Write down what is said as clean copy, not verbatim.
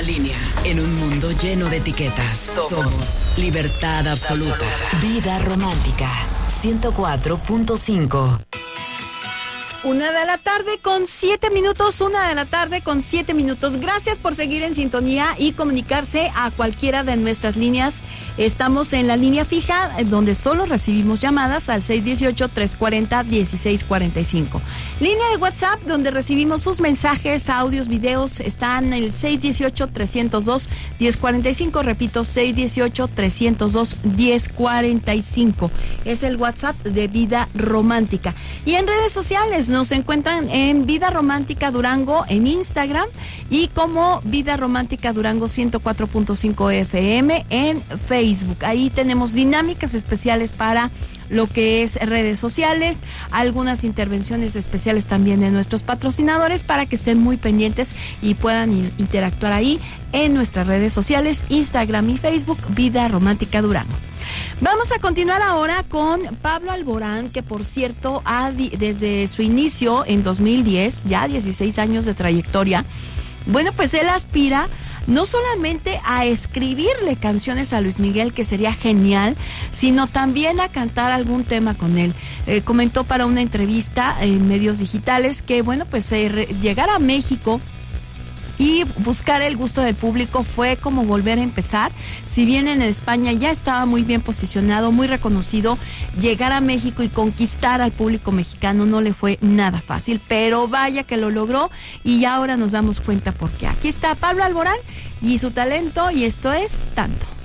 línea. En un mundo lleno de etiquetas, somos libertad absoluta. Vida Romántica, 104.5. 1:07 Gracias por seguir en sintonía y comunicarse a cualquiera de nuestras líneas. Estamos en la línea fija, donde solo recibimos llamadas al 618-340-1645. Línea de WhatsApp, donde recibimos sus mensajes, audios, videos, están el 618-302-1045. Repito, 618-302-1045. Es el WhatsApp de Vida Romántica. Y en redes sociales nos encuentran en Vida Romántica Durango en Instagram y como Vida Romántica Durango 104.5 FM en Facebook. Ahí tenemos dinámicas especiales para lo que es redes sociales, algunas intervenciones especiales también de nuestros patrocinadores para que estén muy pendientes y puedan interactuar ahí en nuestras redes sociales, Instagram y Facebook, Vida Romántica Durango. Vamos a continuar ahora con Pablo Alborán, que por cierto, desde su inicio en 2010, ya 16 años de trayectoria, bueno, pues él aspira no solamente a escribirle canciones a Luis Miguel, que sería genial, sino también a cantar algún tema con él. Comentó para una entrevista en medios digitales que, bueno, pues llegar a México y buscar el gusto del público fue como volver a empezar. Si bien en España ya estaba muy bien posicionado, muy reconocido, llegar a México y conquistar al público mexicano no le fue nada fácil, pero vaya que lo logró y ahora nos damos cuenta por qué. Aquí está Pablo Alborán y su talento, y esto es Tanto.